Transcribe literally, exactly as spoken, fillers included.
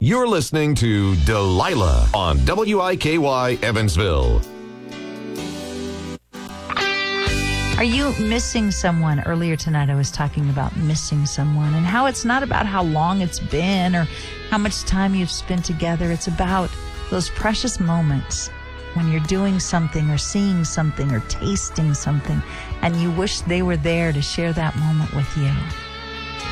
You're listening to Delilah on W I K Y Evansville. Are you missing someone? Earlier tonight I was talking about missing someone and how it's not about how long it's been or how much time you've spent together. It's about those precious moments when you're doing something or seeing something or tasting something and you wish they were there to share that moment with you.